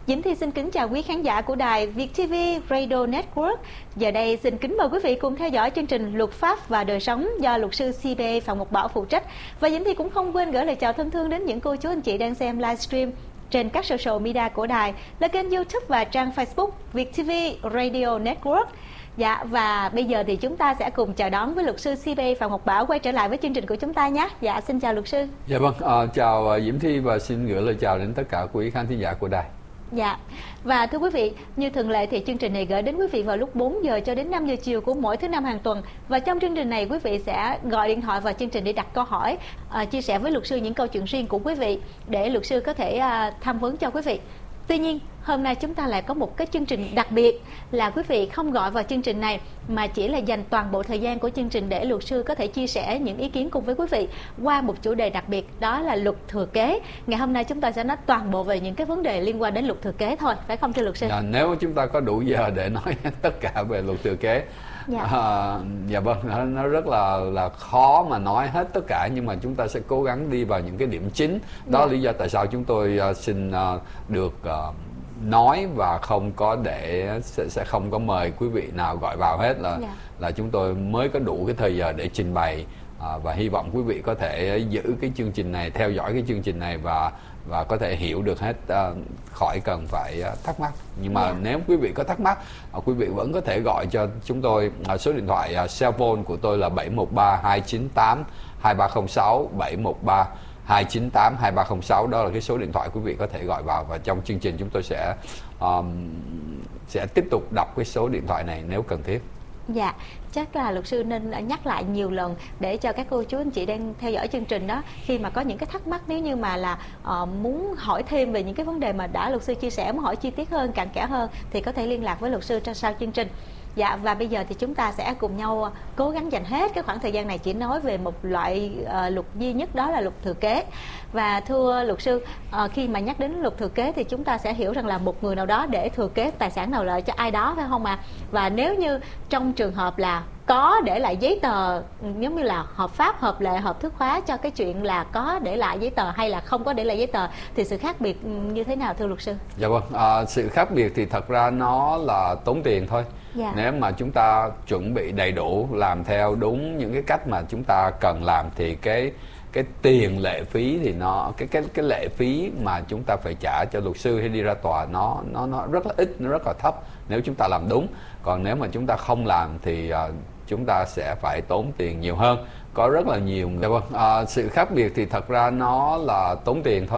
Diễm Thi xin kính chào quý khán giả của đài VietTV Radio Network. Giờ đây xin kính mời quý vị cùng theo dõi chương trình Luật pháp và đời sống do luật sư CPA Phạm Ngọc Bảo phụ trách. Và Diễm Thi cũng không quên gửi lời chào thân thương đến những cô chú anh chị đang xem livestream trên các social media của đài là kênh YouTube và trang Facebook VietTV Radio Network. Dạ, và bây giờ thì chúng ta sẽ cùng chào đón với luật sư CPA Phạm Ngọc Bảo quay trở lại với chương trình của chúng ta nhé. Dạ, xin chào luật sư. Dạ vâng, chào Diễm Thi và xin gửi lời chào đến tất cả quý khán thính giả của đài. Dạ, và thưa quý vị, như thường lệ thì chương trình này gửi đến quý vị vào lúc 4 giờ cho đến 5 giờ chiều của mỗi thứ năm hàng tuần. Và trong chương trình này quý vị sẽ gọi điện thoại vào chương trình để đặt câu hỏi, chia sẻ với luật sư những câu chuyện riêng của quý vị để luật sư có thể tham vấn cho quý vị. Tuy nhiên, hôm nay chúng ta lại có một cái chương trình đặc biệt là quý vị không gọi vào chương trình này mà chỉ là dành toàn bộ thời gian của chương trình để luật sư có thể chia sẻ những ý kiến cùng với quý vị qua một chủ đề đặc biệt, đó là luật thừa kế. Ngày hôm nay chúng ta sẽ nói toàn bộ về những cái vấn đề liên quan đến luật thừa kế thôi, phải không thưa luật sư? Dạ, nếu chúng ta có đủ giờ để nói tất cả về luật thừa kế. Dạ vâng, nó rất là khó mà nói hết tất cả, nhưng mà chúng ta sẽ cố gắng đi vào những cái điểm chính. Đó là lý do tại sao chúng tôi xin được nói và không có sẽ không có mời quý vị nào gọi vào hết, là chúng tôi mới có đủ cái thời giờ để trình bày, và hy vọng quý vị có thể giữ cái chương trình này, theo dõi cái chương trình này và có thể hiểu được hết, khỏi cần phải thắc mắc. Nhưng mà nếu quý vị có thắc mắc, quý vị vẫn có thể gọi cho chúng tôi. Số điện thoại cell phone của tôi là 713 298 2306, 713 298 2306. Đó là cái số điện thoại quý vị có thể gọi vào, và trong chương trình chúng tôi sẽ tiếp tục đọc cái số điện thoại này nếu cần thiết. Dạ, chắc là luật sư nên nhắc lại nhiều lần để cho các cô chú anh chị đang theo dõi chương trình đó, khi mà có những cái thắc mắc, nếu như mà là muốn hỏi thêm về những cái vấn đề mà đã luật sư chia sẻ, muốn hỏi chi tiết hơn, cặn kẽ hơn thì có thể liên lạc với luật sư trong sau chương trình. Dạ, và bây giờ thì chúng ta sẽ cùng nhau cố gắng dành hết cái khoảng thời gian này chỉ nói về một loại luật duy nhất, đó là luật thừa kế. Và thưa luật sư, khi mà nhắc đến luật thừa kế thì chúng ta sẽ hiểu rằng là một người nào đó để thừa kế tài sản nào lợi cho ai đó, phải không ạ? Và nếu như trong trường hợp là có để lại giấy tờ giống như là hợp pháp, hợp lệ, hợp thức hóa cho cái chuyện là có để lại giấy tờ hay là không có để lại giấy tờ, thì sự khác biệt như thế nào thưa luật sư? Dạ vâng, sự khác biệt thì thật ra nó là tốn tiền thôi. Nếu mà chúng ta chuẩn bị đầy đủ, làm theo đúng những cái cách mà chúng ta cần làm, thì cái tiền lệ phí thì nó cái lệ phí mà chúng ta phải trả cho luật sư hay đi ra tòa nó rất là ít, nó rất là thấp nếu chúng ta làm đúng. Còn nếu mà chúng ta không làm thì chúng ta sẽ phải tốn tiền nhiều hơn. Có rất là nhiều người. Dạ vâng, sự khác biệt thì thật ra nó là tốn tiền thôi.